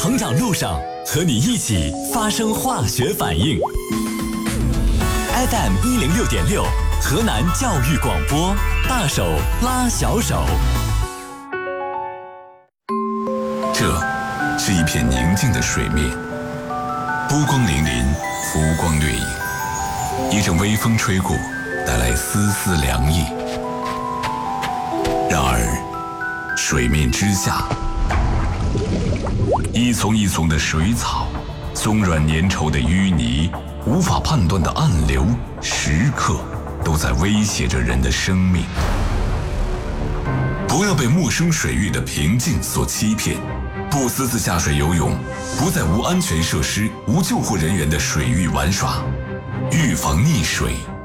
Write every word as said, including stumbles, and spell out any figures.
成长路上，和你一起发生化学反应。F M 一零六点六，河南教育广播，大手拉小手。 这是一片宁静的水面，波光粼粼，浮光掠影。一阵微风吹过，带来丝丝凉意。然而，水面之下，一丛一丛的水草，松软粘稠的淤泥，无法判断的暗流，时刻都在威胁着人的生命。不要被陌生水域的平静所欺骗，不私自下水游泳，不在无安全设施、无救护人员的水域玩耍，预防溺水。